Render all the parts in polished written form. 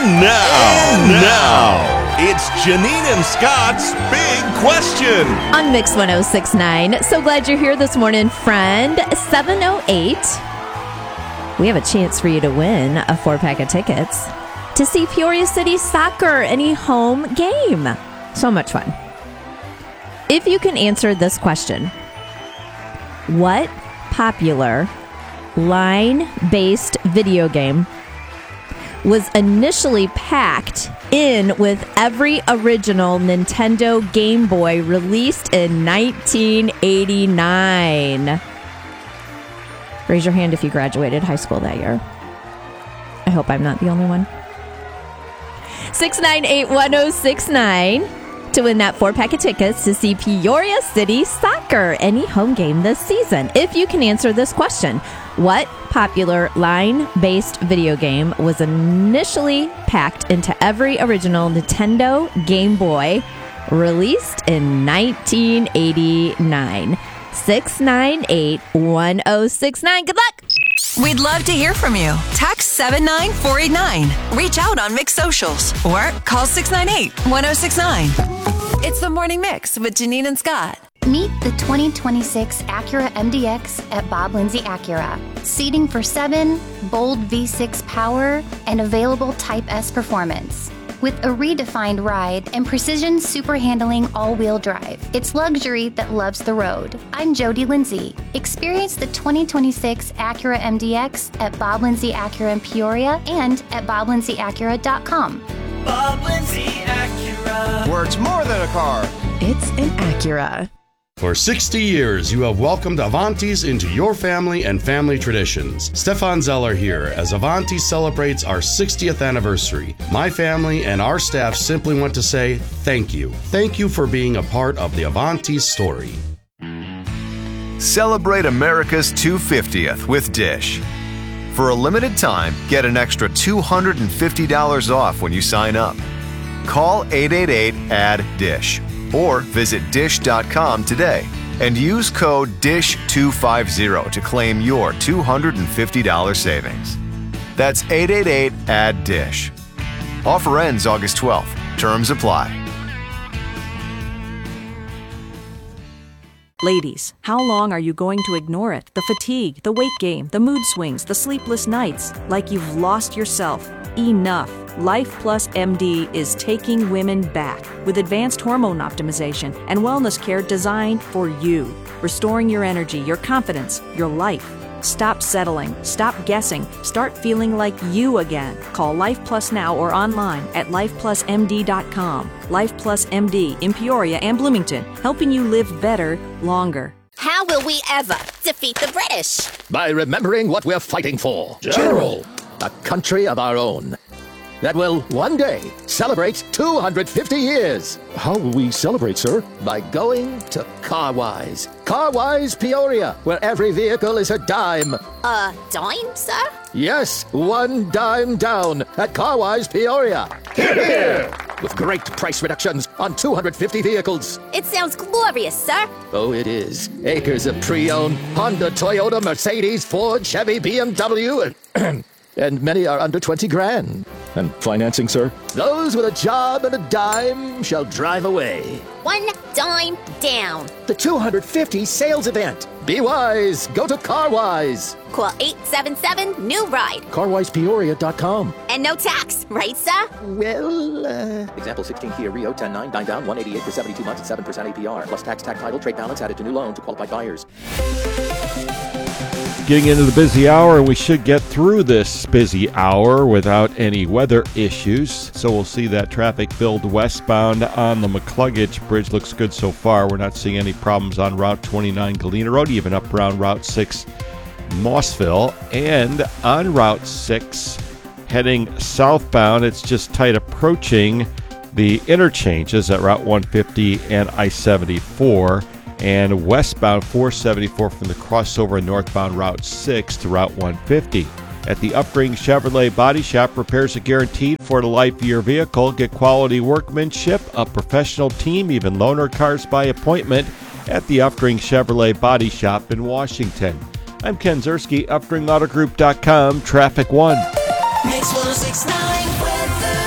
Now, it's Janine and Scott's Big Question. On Mix 106.9. So glad you're here this morning, friend. 7:08. We have a chance for you to win a 4-pack of tickets to see Peoria City Soccer, any home game. So much fun. If you can answer this question, what popular line-based video game was initially packed in with every original Nintendo Game Boy released in 1989? Raise your hand if you graduated high school that year. I hope I'm not the only one. 698-1069 to win that 4-pack of tickets to see Peoria City Soccer, any home game this season. If you can answer this question, what popular line-based video game was initially packed into every original Nintendo Game Boy released in 1989? 698-1069. Good luck. We'd love to hear from you. Text 79489. Reach out on Mix Socials or call 698-1069. It's the Morning Mix with Janine and Scott. Meet the 2026 Acura MDX at Bob Lindsay Acura. Seating for 7, bold V6 power, and available Type S performance. With a redefined ride and precision super handling all-wheel drive. It's luxury that loves the road. I'm Jody Lindsay. Experience the 2026 Acura MDX at Bob Lindsay Acura in Peoria and at BobLindsayAcura.com. Bob Lindsay Acura. Where it's more than a car. It's an Acura. For 60 years, you have welcomed Avantis into your family and family traditions. Stefan Zeller here as Avanti celebrates our 60th anniversary. My family and our staff simply want to say thank you. Thank you for being a part of the Avanti story. Celebrate America's 250th with Dish. For a limited time, get an extra $250 off when you sign up. Call 888-ADD-DISH or visit dish.com today and use code DISH250 to claim your $250 savings. That's 888-ADD-DISH. Offer ends August 12th. Terms apply. Ladies, how long are you going to ignore it? The fatigue, the weight gain, the mood swings, the sleepless nights, like you've lost yourself. Enough. Life Plus MD is taking women back with advanced hormone optimization and wellness care designed for you, restoring your energy, your confidence, your life. Stop settling. Stop guessing. Start feeling like you again. Call Life Plus now or online at lifeplusmd.com. Life Plus MD in Peoria and Bloomington, helping you live better, longer. How will we ever defeat the British? By remembering what we're fighting for. General, a country of our own that will one day celebrate 250 years. How will we celebrate, sir? By going to Carwise. Carwise Peoria, where every vehicle is a dime. A dime, sir? Yes, one dime down at Carwise Peoria. Hear, hear! With great price reductions on 250 vehicles. It sounds glorious, sir. Oh, it is. Acres of pre-owned Honda, Toyota, Mercedes, Ford, Chevy, BMW, and many are under 20 grand. And financing, sir? Those with a job and a dime shall drive away. One dime down. The 250 sales event. Be wise. Go to Carwise. Call 877-NEW-RIDE. CarwisePeoria.com. And no tax, right, sir? Well, Example 16 Kia Rio 10.9, 9 down, 188 for 72 months at 7% APR. Plus tax, title, trade balance added to new loan to qualified buyers. Getting into the busy hour, and we should get through this busy hour without any weather issues. So we'll see that traffic build westbound on the McCluggage Bridge. Looks good so far. We're not seeing any problems on Route 29 Galena Road, even up around Route 6 Mossville. And on Route 6, heading southbound, it's just tight approaching the interchanges at Route 150 and I-74. And westbound 474 from the crossover in northbound Route 6 to Route 150. At the Upring Chevrolet Body Shop, repairs are guaranteed for the life of your vehicle. Get quality workmanship, a professional team, even loaner cars by appointment at the Upring Chevrolet Body Shop in Washington. I'm Ken Zerski, UpringAutoGroup.com, Traffic 1. Mix 106.9 weather.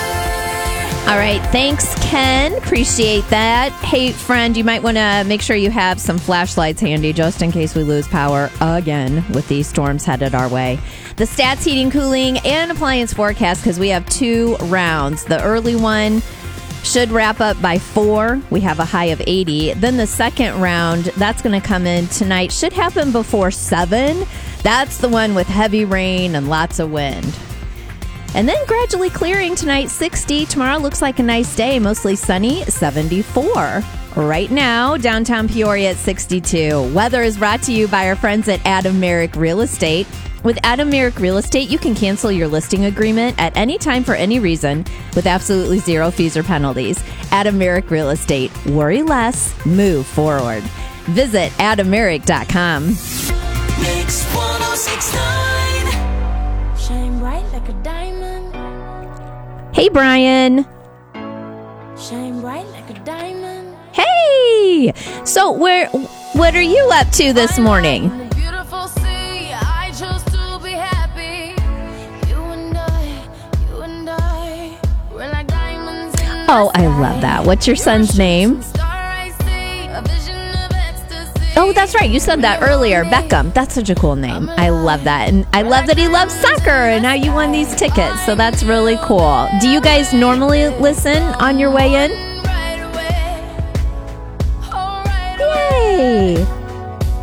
All right. Thanks, Ken. Appreciate that. Hey, friend, you might want to make sure you have some flashlights handy just in case we lose power again with these storms headed our way. The Stats Heating, Cooling, and Appliance forecast, because we have 2 rounds. The early one should wrap up by 4. We have a high of 80. Then the second round, that's going to come in tonight. Should happen before 7. That's the one with heavy rain and lots of wind. And then gradually clearing tonight, 60. Tomorrow looks like a nice day, mostly sunny, 74. Right now, downtown Peoria at 62. Weather is brought to you by our friends at Adam Merrick Real Estate. With Adam Merrick Real Estate, you can cancel your listing agreement at any time for any reason with absolutely 0 fees or penalties. Adam Merrick Real Estate. Worry less, move forward. Visit adammerrick.com. Mix 1069. Shine bright like a diamond. Hey, Brian. Shine bright like a diamond. Hey! So, what are you up to this morning? Beautiful sea, I chose to be happy. You and I, we're like diamonds in the Oh, I love that. What's your son's name? Oh, that's right. You said that earlier. Beckham. That's such a cool name. I love that. And I love that he loves soccer. And now you won these tickets. So that's really cool. Do you guys normally listen on your way in? Yay.